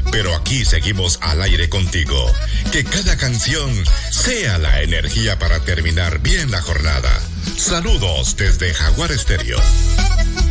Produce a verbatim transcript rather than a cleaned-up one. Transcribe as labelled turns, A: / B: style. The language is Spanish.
A: pero aquí seguimos al aire contigo. Que cada canción sea la energía para terminar bien la jornada. Saludos desde Jaguar Estéreo.